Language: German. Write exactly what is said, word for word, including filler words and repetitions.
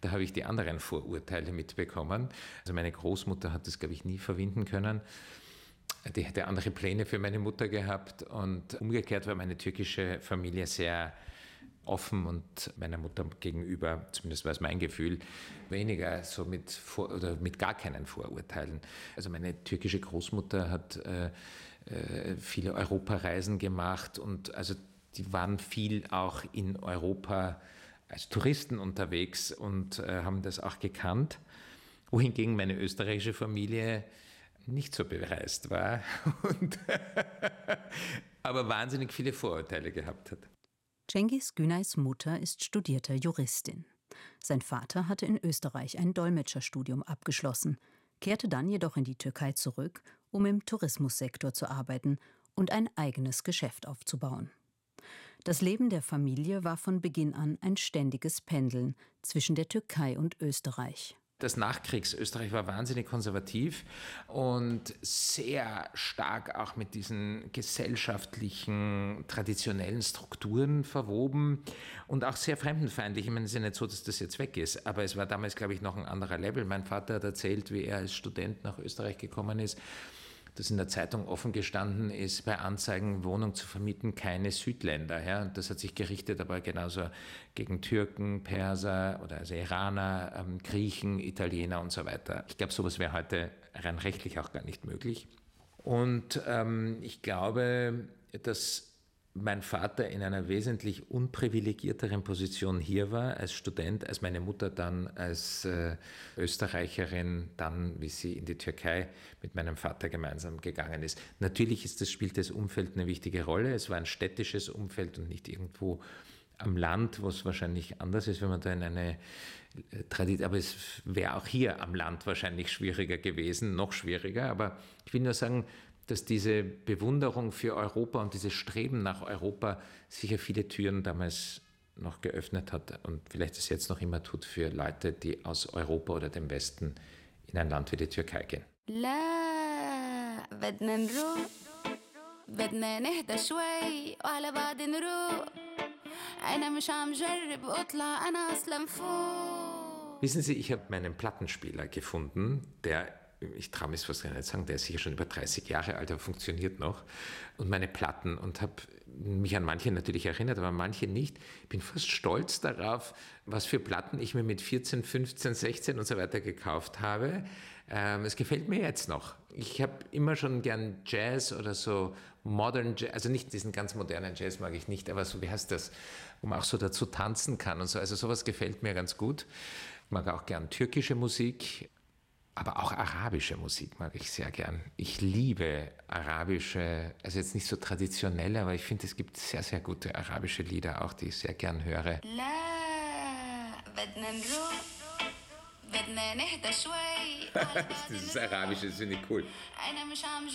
da habe ich die anderen Vorurteile mitbekommen. Also meine Großmutter hat das, glaube ich, nie verwinden können. Die hätte andere Pläne für meine Mutter gehabt und umgekehrt war meine türkische Familie sehr offen und meiner Mutter gegenüber, zumindest war es mein Gefühl, weniger so mit Vor- oder mit gar keinen Vorurteilen. Also meine türkische Großmutter hat äh, äh, viele Europareisen gemacht und also die waren viel auch in Europa als Touristen unterwegs und äh, haben das auch gekannt, wohingegen meine österreichische Familie nicht so bereist war und aber wahnsinnig viele Vorurteile gehabt hat. Cengiz Güneys Mutter ist studierte Juristin. Sein Vater hatte in Österreich ein Dolmetscherstudium abgeschlossen, kehrte dann jedoch in die Türkei zurück, um im Tourismussektor zu arbeiten und ein eigenes Geschäft aufzubauen. Das Leben der Familie war von Beginn an ein ständiges Pendeln zwischen der Türkei und Österreich. Das Nachkriegs-Österreich war wahnsinnig konservativ und sehr stark auch mit diesen gesellschaftlichen, traditionellen Strukturen verwoben und auch sehr fremdenfeindlich. Ich meine, es ist ja nicht so, dass das jetzt weg ist, aber es war damals, glaube ich, noch ein anderer Level. Mein Vater hat erzählt, wie er als Student nach Österreich gekommen ist, dass in der Zeitung offen gestanden ist, bei Anzeigen Wohnung zu vermieten, keine Südländer. Ja? Und das hat sich gerichtet aber genauso gegen Türken, Perser oder also Iraner, ähm, Griechen, Italiener und so weiter. Ich glaube, sowas wäre heute rein rechtlich auch gar nicht möglich. Und ähm, ich glaube, dass mein Vater in einer wesentlich unprivilegierteren Position hier war als Student, als meine Mutter dann als äh, Österreicherin, dann, wie sie in die Türkei mit meinem Vater gemeinsam gegangen ist. Natürlich ist das, spielt das Umfeld eine wichtige Rolle. Es war ein städtisches Umfeld und nicht irgendwo am Land, wo es wahrscheinlich anders ist, wenn man da in eine äh, Tradition, aber es wäre auch hier am Land wahrscheinlich schwieriger gewesen, noch schwieriger. Aber ich will nur sagen, dass diese Bewunderung für Europa und dieses Streben nach Europa sicher viele Türen damals noch geöffnet hat und vielleicht es jetzt noch immer tut für Leute, die aus Europa oder dem Westen in ein Land wie die Türkei gehen. لا بدنا نروح بدنا نهدى شوي وعلى بعض نروح أنا مش عم جرب أطلع أنا أصلا فوق. Wissen Sie, ich habe meinen Plattenspieler gefunden, der, ich traue mich fast gar nicht sagen, der ist sicher schon über dreißig Jahre alt, aber funktioniert noch. Und meine Platten und habe mich an manche natürlich erinnert, aber an manche nicht. Ich bin fast stolz darauf, was für Platten ich mir mit vierzehn, fünfzehn, sechzehn und so weiter gekauft habe. Ähm, es gefällt mir jetzt noch. Ich habe immer schon gern Jazz oder so Modern Jazz, also nicht diesen ganz modernen Jazz mag ich nicht, aber so, wie heißt das, wo man auch so dazu tanzen kann und so. Also sowas gefällt mir ganz gut. Ich mag auch gern türkische Musik. Aber auch arabische Musik mag ich sehr gern. Ich liebe arabische, also jetzt nicht so traditionelle, aber ich finde, es gibt sehr, sehr gute arabische Lieder auch, die ich sehr gern höre. بدنا نهدى شوي. Dieses Arabische, das finde ich cool. أنا مش عم